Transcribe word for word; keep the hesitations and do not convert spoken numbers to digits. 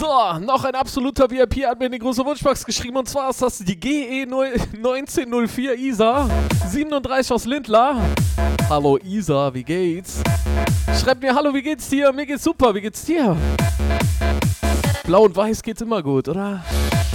So, noch ein absoluter V I P hat mir eine große Wunschbox geschrieben und zwar ist das die G E neunzehn null vier Isa, siebenunddreißig aus Lindlar. Hallo Isa, wie geht's? Schreibt mir, hallo, wie geht's dir? Mir geht's super, wie geht's dir? Blau und Weiß geht's immer gut, oder?